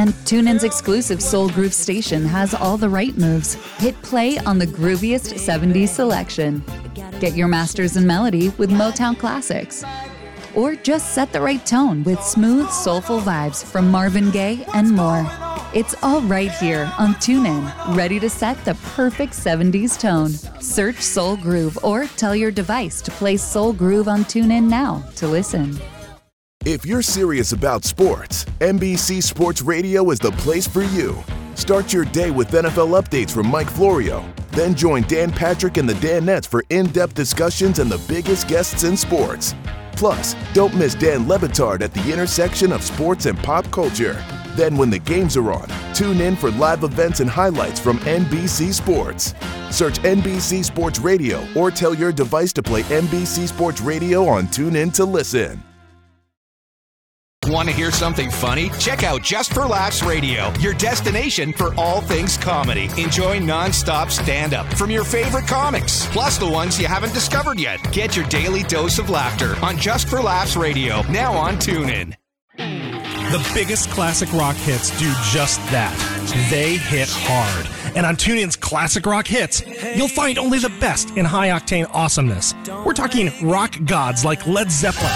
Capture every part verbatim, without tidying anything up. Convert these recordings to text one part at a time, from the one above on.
And TuneIn's exclusive Soul Groove station has all the right moves. Hit play on the grooviest seventies selection. Get your masters in melody with Motown Classics. Or just set the right tone with smooth, soulful vibes from Marvin Gaye and more. It's all right here on TuneIn, ready to set the perfect seventies tone. Search Soul Groove or tell your device to play Soul Groove on TuneIn now to listen. If you're serious about sports, N B C Sports Radio is the place for you. Start your day with N F L updates from Mike Florio. Then join Dan Patrick and the Danettes for in-depth discussions and the biggest guests in sports. Plus, don't miss Dan Le Batard at the intersection of sports and pop culture. Then when the games are on, tune in for live events and highlights from N B C Sports. Search N B C Sports Radio or tell your device to play N B C Sports Radio on TuneIn to listen. Want to hear something funny? Check out Just for Laughs Radio, your destination for all things comedy. Enjoy non-stop stand-up from your favorite comics, plus the ones you haven't discovered yet. Get your daily dose of laughter on Just for Laughs Radio, now on TuneIn. The biggest classic rock hits do just that. They hit hard. And on TuneIn's Classic Rock Hits, you'll find only the best in high-octane awesomeness. We're talking rock gods like Led Zeppelin,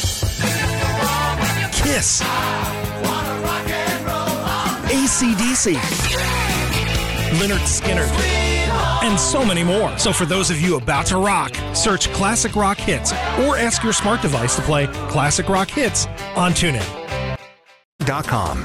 Kiss, A C D C, Lynyrd Skynyrd, and so many more. So for those of you about to rock, search Classic Rock Hits or ask your smart device to play Classic Rock Hits on TuneIn. Dot com.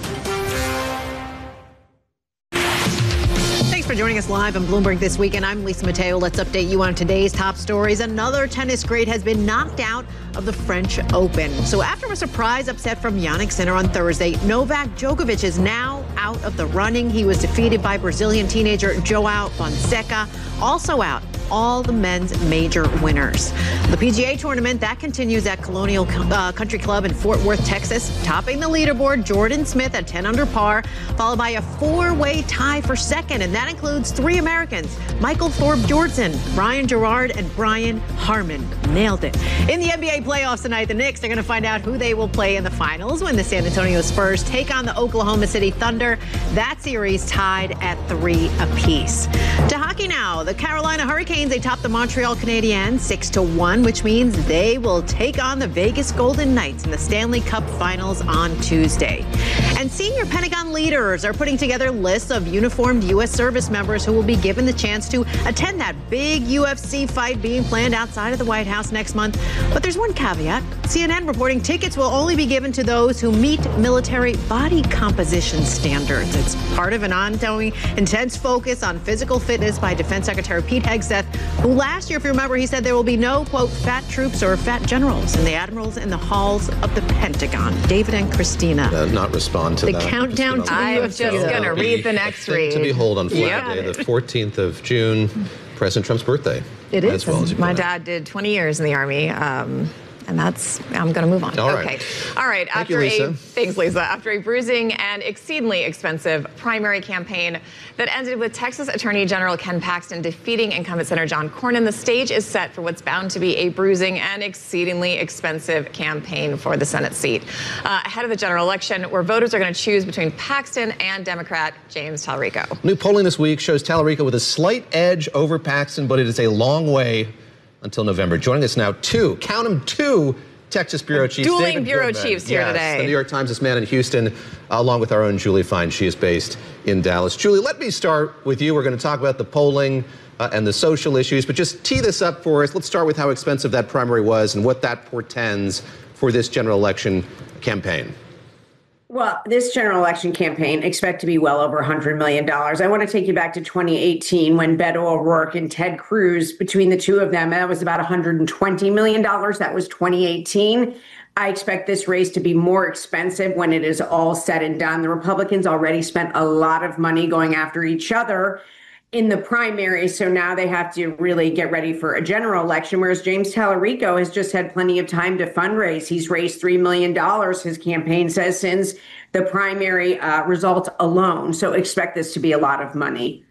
Thanks for joining us live on Bloomberg This Weekend. I'm Lisa Mateo. Let's update you on today's top stories. Another tennis great has been knocked out of the French Open. So after a surprise upset from Jannik Sinner on Thursday, Novak Djokovic is now out of the running. He was defeated by Brazilian teenager Joao Fonseca, also out all the men's major winners. The P G A tournament, that continues at Colonial uh, Country Club in Fort Worth, Texas. Topping the leaderboard, Jordan Smith at ten under par, followed by a four-way tie for second, and that includes three Americans, Michael Thorpe Jordan, Brian Gerard, and Brian Harman. Nailed it. In the N B A playoffs tonight, the Knicks are going to find out who they will play in the finals when the San Antonio Spurs take on the Oklahoma City Thunder. That series tied at three apiece. To hockey now, the Carolina Hurricanes, they top the Montreal Canadiens six to one, which means they will take on the Vegas Golden Knights in the Stanley Cup Finals on Tuesday. And senior Pentagon leaders are putting together lists of uniformed U S service members who will be given the chance to attend that big U F C fight being planned outside of the White House next month. But there's one caveat. C N N reporting tickets will only be given to those who meet military body composition standards. It's part of an ongoing intense focus on physical fitness by Defense Secretary Pete Hegseth, who last year, if you remember, he said there will be no, quote, fat troops or fat generals in the admirals in the halls of the Pentagon. David and Christina. Uh, not respond to the that. The countdown to the I'm U F C. just going to read the next read. To behold on Friday, Yep. the fourteenth of June, President Trump's birthday. It is. As well as you My put it. dad did twenty years in the Army. Um, And that's, I'm going to move on. All right. Okay. All right. Thank After you, Lisa. a, thanks, Lisa. After a bruising and exceedingly expensive primary campaign that ended with Texas Attorney General Ken Paxton defeating incumbent Senator John Cornyn, the stage is set for what's bound to be a bruising and exceedingly expensive campaign for the Senate seat. Uh, ahead of the general election, where voters are going to choose between Paxton and Democrat James Talarico. New polling this week shows Talarico with a slight edge over Paxton, but it is a long way until November. Joining us now, two, count them, two Texas bureau chiefs. Dueling David bureau Goodman. chiefs here yes, today. The New York Times, this man in Houston, uh, along with our own Julie Fine. She is based in Dallas. Julie, let me start with you. We're going to talk about the polling uh, and the social issues, but just tee this up for us. Let's start with how expensive that primary was and what that portends for this general election campaign. Well, this general election campaign expect to be well over one hundred million dollars. I want to take you back to twenty eighteen when Beto O'Rourke and Ted Cruz, between the two of them, that was about one hundred twenty million dollars. That was twenty eighteen. I expect this race to be more expensive when it is all said and done. The Republicans already spent a lot of money going after each other in the primary, so now they have to really get ready for a general election, whereas James Talarico has just had plenty of time to fundraise. He's raised three million dollars, his campaign says, since the primary uh, results alone. So expect this to be a lot of money.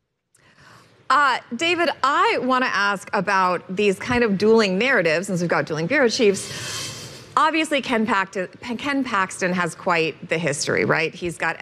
Uh, David, I want to ask about these kind of dueling narratives, since we've got dueling bureau chiefs. Obviously, Ken Paxton, Ken Paxton has quite the history, right? He's got